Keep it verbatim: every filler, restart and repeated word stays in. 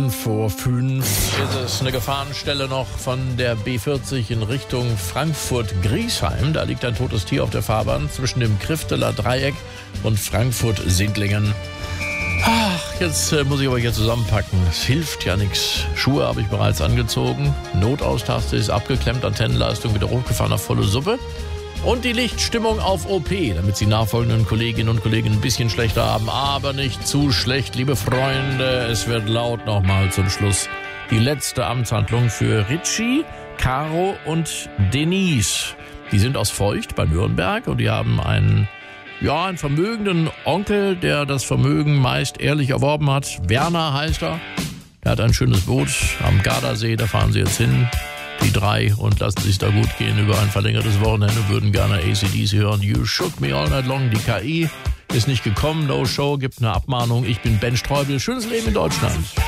Minuten vor fünf ist es eine Gefahrenstelle noch von der B vierzig in Richtung Frankfurt-Griesheim. Da liegt ein totes Tier auf der Fahrbahn zwischen dem Krifteler Dreieck und Frankfurt-Sindlingen. Ach, jetzt äh, muss ich aber hier zusammenpacken. Es hilft ja nichts. Schuhe habe ich bereits angezogen. Notaustaste ist abgeklemmt, Antennenleistung wieder hochgefahren auf volle Suppe. Und die Lichtstimmung auf O P, damit Sie nachfolgenden Kolleginnen und Kollegen ein bisschen schlechter haben, aber nicht zu schlecht, liebe Freunde. Es wird laut nochmal zum Schluss. Die letzte Amtshandlung für Ritchie, Caro und Denise. Die sind aus Feucht bei Nürnberg und die haben einen, ja, einen vermögenden Onkel, der das Vermögen meist ehrlich erworben hat. Werner heißt er. Der hat ein schönes Boot am Gardasee, da fahren sie jetzt hin. Die drei und lassen sich da gut gehen über ein verlängertes Wochenende, würden gerne A C D C hören. You Shook Me All Night Long. Die K I ist nicht gekommen, no show, gibt eine Abmahnung. Ich bin Ben Streubel. Schönes Leben in Deutschland.